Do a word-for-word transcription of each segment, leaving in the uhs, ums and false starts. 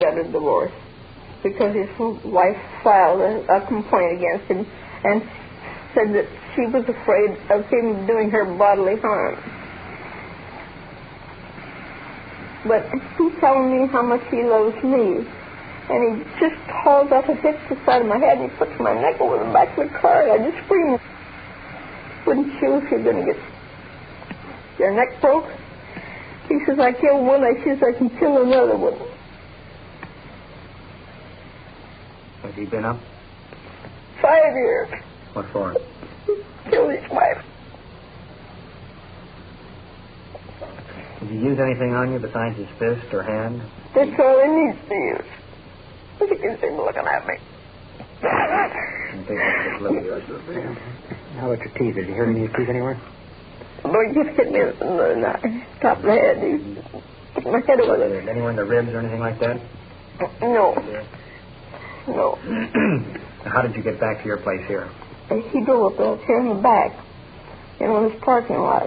got a divorce because his wife filed a, a complaint against him and said that she was afraid of him doing her bodily harm. But he's telling me how much he loves me. And he just hauls up and hits the side of my head and he puts my neck over the back of the car. And I just scream, wouldn't you if you're going to get your neck broke? He says, I killed one. I says, I can kill another one. Has he been up? Five years. What for? Killed his wife. Did he use anything on you besides his fist or hand? That's all he needs to use. Look at him looking at me. I think that's just look at yours. How about your teeth? Did you hear any of your teeth anywhere? No, he just hit me in the, in the top of the head. He hit my head over there. Anywhere in the ribs or anything like that? No. No. How did you get back to your place here? He drove up there, here in the back, in one of his parking lots.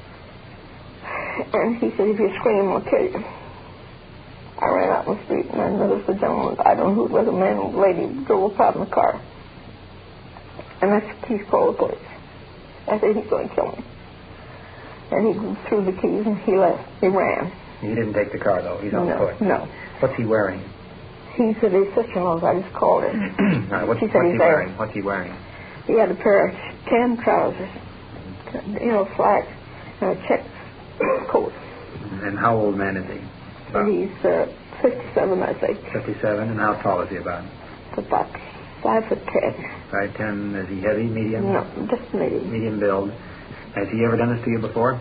And he said, if you scream, I'll kill you. I ran out in the street, and I noticed the gentleman, I don't know who it was, a man or a lady, drove up out in the car. And I said, please call the police. I said, he's going to kill me. And he threw the keys, and he left. He ran. He didn't take the car, though? He's on no, foot? No. What's he wearing? He said his sister-in-law's. I just called her. Right, what's she said what's he's he there. wearing? What's he wearing? He had a pair of tan trousers, you know, slacks, and a check coat. And how old man is he? About He's uh, fifty-seven, I think. fifty-seven, and how tall is he about? About five foot ten. Five ten. Is he heavy, medium? No, just medium. Medium build. Has he ever done this to you before?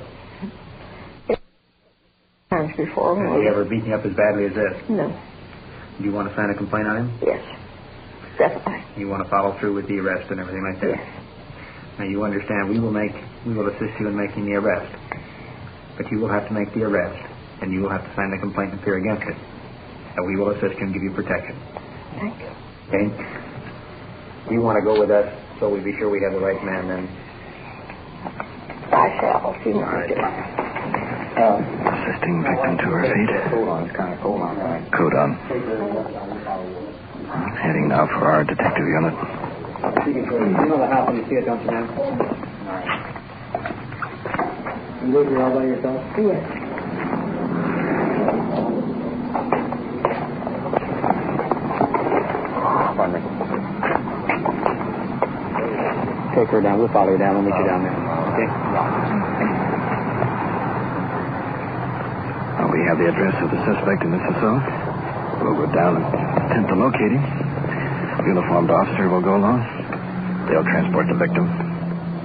Times before. Has he ever beaten you up as badly as this? No. Do you want to sign a complaint on him? Yes, definitely. You want to follow through with the arrest and everything like that? Yes. Now you understand we will make we will assist you in making the arrest, but you will have to make the arrest, and you will have to sign the complaint and appear against it. And we will assist you and give you protection. Thank you. Okay. Do you want to go with us so we be sure we have the right man then? I shall. See what I do. Assisting victim to her feet. Hold on, it's kind of cold on, right? Coat on. Heading now for our detective unit. You know the house when you see it, don't you, ma'am? All right. You live here all by yourself? Yes. Pardon me. Take her down. We'll follow you down. We'll meet you down there. Okay? Well, we have the address of the suspect in Mississauga. We'll go down and attempt to locate him. Uniformed officer will go along. They'll transport the victim.